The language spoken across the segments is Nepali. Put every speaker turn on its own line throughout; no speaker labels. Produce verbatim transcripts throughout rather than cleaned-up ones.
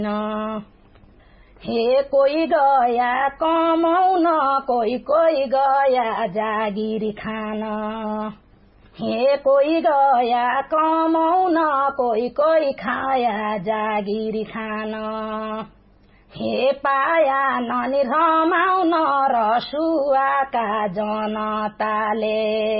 हे कोही गया कमाउन कोही कोही गया जागिर खान हे कोही गया कमाउन कोही कोही खाया जागिर खान हे पाया ननी रमाउन रसुवाका जनताले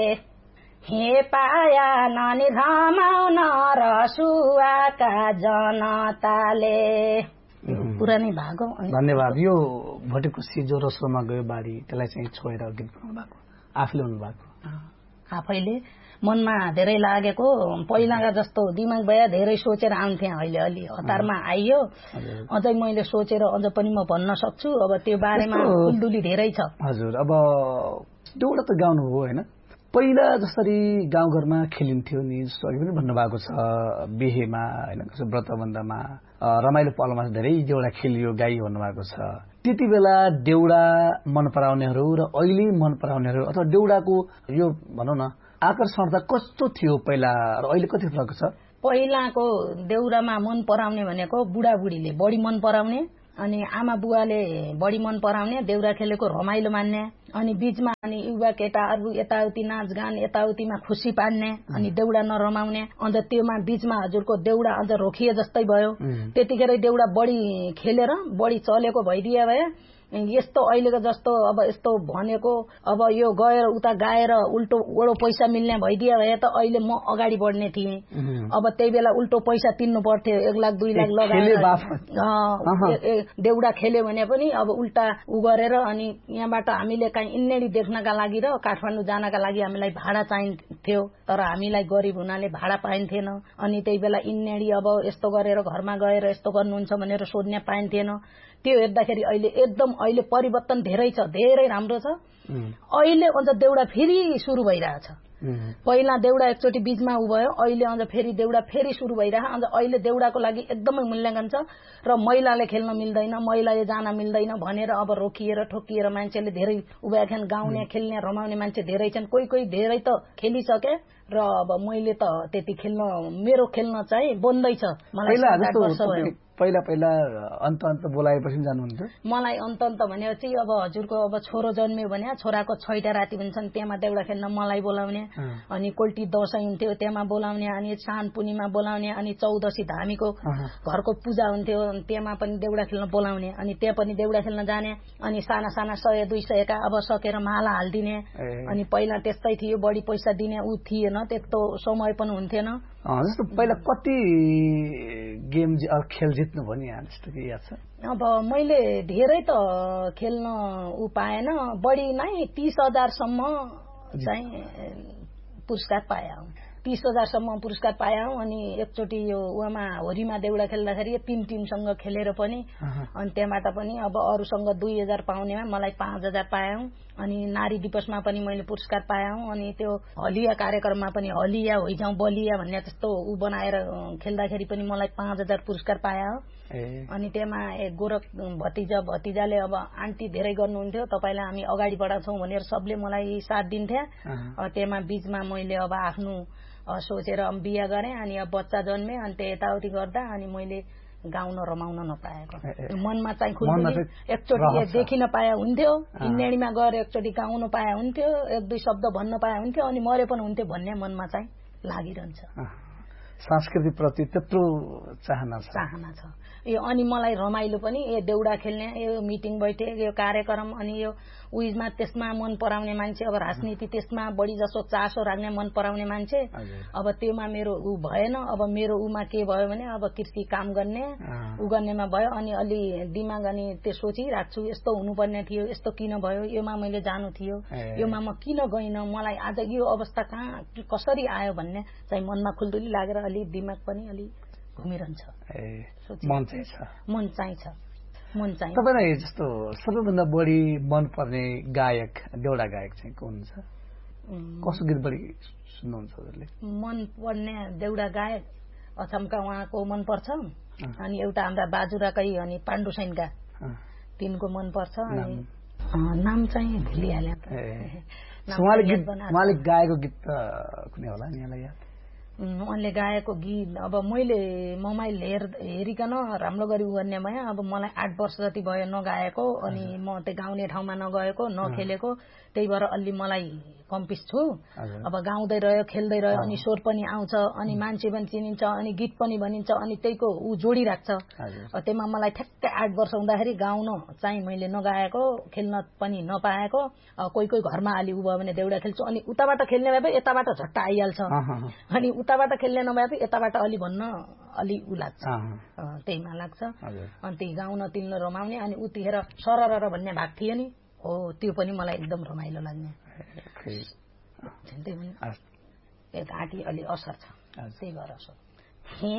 हे पाया ननी रमाउन रसुवाका जनताले पुरानै भाग हो।
धन्यवाद। यो भटेकुसी जो रसोमा गयो बाढी त्यसलाई चाहिँ छोएर गीत बनाउनु भएको आफूले हुनु भएको
आफैले मनमा धेरै लागेको पहिलाका जस्तो दिमाग भए धेरै सोचेर आउँथे अहिले अलि हतारमा आइयो अझै मैले सोचेर अझ पनि म भन्न सक्छु अब त्यो बारेमा उल्डुली धेरै छ।
हजुर अब एउटा त गाउनु हो हैन पहिला जसरी गाउँघरमा खेलिन्थ्यो नि जस्तो अघि पनि भन्नुभएको छ बिहेमा हैन कसै व्रतबन्धमा रमाइलो पलमा धेरै देउडा खेलियो गाई भन्नुभएको छ त्यति बेला देउडा मन पराउनेहरू र अहिले मन पराउनेहरू अथवा देउडाको यो भनौँ न आकर्षण त कस्तो थियो पहिला र अहिले कति फरक छ?
पहिलाको देउडामा मन पराउने भनेको बुढाबुढीले बढी मन पराउने अनि आमा बुवाले बढी मन पराउने देउडा खेलेको रमाइलो मान्ने अनि बीचमा अनि युवा केटाहरू यताउति नाचगान यताउतिमा खुसी पार्ने अनि देउडा नरमाउने अन्त त्योमा बीचमा हजुरको देउडा अझ रोकिए जस्तै भयो। त्यतिखेर देउडा बढी खेलेर बढी चलेको भइदिए भए यस्तो अहिलेको जस्तो अब यस्तो भनेको अब यो गएर उता गाएर उल्टो ओडो पैसा मिल्ने भइदिए भए त अहिले म अगाडि बढ्ने थिएँ। अब त्यही बेला उल्टो पैसा तिर्नु पर्थ्यो एक लाख दुई लाख लगाएर देउडा खेल्यो भने पनि अब उल्टा उ गरेर अनि यहाँबाट हामीले कहीँ इन्नेरी देख्नका लागि र काठमाडौँ जानका लागि हामीलाई भाडा चाहिन्थ्यो तर हामीलाई गरिब हुनाले भाडा पाइन्थेन अनि त्यही बेला इन्नेरी अब यस्तो गरेर घरमा गएर यस्तो गर्नुहुन्छ भनेर सोध्ने पाइन्थेन। त्यो हेर्दाखेरि अहिले एकदम अहिले परिवर्तन धेरै छ धेरै राम्रो छ। अहिले अझ देउडा फेरि सुरु भइरहेछ। पहिला देउडा एकचोटि बीचमा उ भयो अहिले अझ फेरि देउडा फेरि सुरु भइरह अझ अहिले देउडाको लागि एकदमै मूल्याङ्कन छ र महिलाले खेल्न मिल्दैन महिलाले जान मिल्दैन भनेर अब रोकिएर ठोकिएर मान्छेले धेरै उभ्याख्यान गाउने खेल्ने रमाउने मान्छे धेरै छन् कोही कोही धेरै त खेलिसके र अब मैले त त्यति खेल्न मेरो खेल्न चाहिँ बन्दैछ मलाई
पहिला पहिला अन्त अन्त बोलाएपछि जानुहुन्थ्यो
मलाई अन्त अन्त भनेपछि अब हजुरको अब छोरो जन्मियो भने छोराको छैटा राति भन्छन् त्यहाँ देउडा खेल्न मलाई बोलाउने अनि कोल्टी दशैं हुन्थ्यो त्यहाँ बोलाउने अनि चाँद पूर्णिमा बोलाउने अनि चौदशी धामीको घरको पूजा हुन्थ्यो त्यहाँ पनि देउडा खेल्न बोलाउने अनि त्यहाँ पनि देउडा खेल्न जाने अनि साना साना सय दुई सयका अब सकेर माला हालिदिने अनि पहिला त्यस्तै थियो बढी पैसा दिने उ थिएन त्यस्तो समय पनि हुन्थेन।
जस्तो पहिला कति गेम खेल जित्नु भयो नि यहाँ जस्तो कि याद छ?
अब मैले धेरै त खेल्न उ पाएन बढी नै तीस हजारसम्म चाहिँ पुरस्कार पाएँ तीस हजारसम्म पुरस्कार पाएँ अनि एकचोटि यो उहाँमा होरीमा देउडा खेल्दाखेरि तीन टिमसँग खेलेर पनि अनि त्यहाँबाट पनि अब अरूसँग दुई हजार पाउनेमा मलाई पाँच हजार पाएँ अनि नारी दिवसमा पनि मैले पुरस्कार पाएँ अनि त्यो हलिया कार्यक्रममा पनि हलिया होइजाउँ बलिया भन्ने जस्तो ऊ बनाएर खेल्दाखेरि पनि मलाई पाँच हजार पुरस्कार पाएँ अनि त्यहाँ गोरख भतिजा भतिजाले अब आन्टी धेरै गर्नुहुन्थ्यो तपाईँलाई हामी अगाडि बढाउँछौँ भनेर सबले मलाई साथ दिन्थे। त्यहाँ बीचमा मैले अब आफ्नो सोचेर बिहा गरेँ अनि अब बच्चा जन्मे अनि त्यो यताउति गर्दा अनि मैले गाउन रमाउन नपाएको मनमा चाहिँ खुल्दुली एकचोटि देखिन पाए हुन्थ्यो इन्नेडीमा गएर एकचोटि गाउन पाए हुन्थ्यो एक दुई शब्द भन्न पाए हुन्थ्यो अनि मरे पनि हुन्थ्यो भन्ने मनमा चाहिँ लागिरहन्छ।
संस्कृति प्रति त्यत्रो चाहना छ
चाहना छ यो अनि मलाई रमाइलो पनि यो देउडा खेल्ने यो मिटिङ बैठे यो कार्यक्रम अनि यो उइसमा त्यसमा मन पराउने मान्छे अब राजनीति त्यसमा बढी जसो चासो राख्ने मन पराउने मान्छे अब त्योमा मेरो उ भएन। अब मेरो उमा के भयो भने अब कृषि काम गर्ने उ गर्नेमा भयो अनि अलि दिमाग अनि त्यो सोचिराख्छु यस्तो हुनुपर्ने थियो यस्तो किन भयो योमा मैले जानु थियो योमा म किन गइन मलाई आज यो अवस्था कहाँ कसरी आयो भन्ने चाहिँ मनमा खुल्दुली लागेर अलि दिमाग पनि अलि घुमिरहन्छ।
मन चाहिँ छ
मन चाहिँ छ मन चाहिँ
तपाईलाई जस्तो सबैभन्दा बढी मन पर्ने गायक देउडा गायक चाहिँ को हुन्छ? कसो गीत बढी सुन्नुहुन्छ हजुरले?
मन पर्ने देउडा गायक अछामका उहाँको मन पर्छ अनि एउटा हाम्रा बाजुराकै अनि पाण्डु सैनका तिनको मन पर्छ अनि नाम चाहिँ भुलिहाले।
उहाँले गाएको गीत कुनै होला नि यहाँलाई याद?
उनले गाएको गीत अब मैले मोबाइल हेर हेरिकन राम्रो गरी उ गर्ने भएँ। अब मलाई आठ वर्ष जति भयो नगाएको, अनि म त्यो गाउने ठाउँमा नगएको नखेलेको, त्यही भएर अलि मलाई कम्पिस छु। अब गाउँदै रह्यो खेल्दै रह्यो अनि स्वर पनि आउँछ, अनि मान्छे पनि चिनिन्छ, अनि गीत पनि भनिन्छ, अनि त्यहीको ऊ जोडी राख्छ। त्यसमा मलाई ठ्याक्कै आठ वर्ष हुँदाखेरि गाउन चाहिँ मैले नगाएको, खेल्न पनि नपाएको। कोही कोही घरमा अलि उ भयो भने देउडा खेल्छु, अनि उताबाट खेल्ने भए पनि यताबाट झट्ट आइहाल्छ, अनि उताबाट खेल्ने नभए पनि यताबाट अलि भन्न अलि उ लाग्छ, त्यहीमा लाग्छ। अनि त्यही गाउन तिल्न रमाउने। अनि उतिखेर सरर भन्ने भाग थियो नि, हो त्यो पनि मलाई एकदम रमाइलो लाग्ने। घाँटी अलि असर छ, त्यही भएर